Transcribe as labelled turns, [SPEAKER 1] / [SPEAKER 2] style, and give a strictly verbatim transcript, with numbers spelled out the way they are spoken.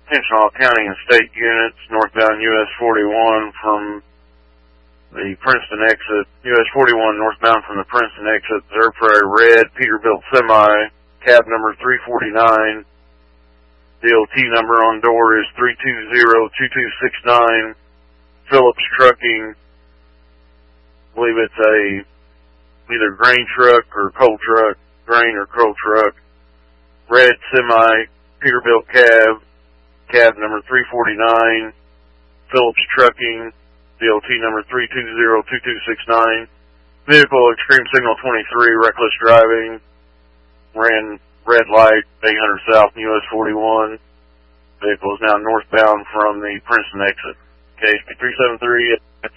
[SPEAKER 1] Attention all county and state units, northbound U S forty-one from the Princeton exit, U S forty-one northbound from the Princeton exit, Missouri Prairie red, Peterbilt semi, cab number three forty-nine, D O T number on door is three two zero two two six nine, Phillips Trucking, I believe it's a either grain truck or coal truck, grain or coal truck, red semi, Peterbilt cab, cab number three forty-nine, Phillips Trucking, D O T number three two zero two two six nine, vehicle extreme signal twenty-three, reckless driving, ran red light, eight hundred south U S forty-one, vehicle is now northbound from the Princeton exit. K H P three seven three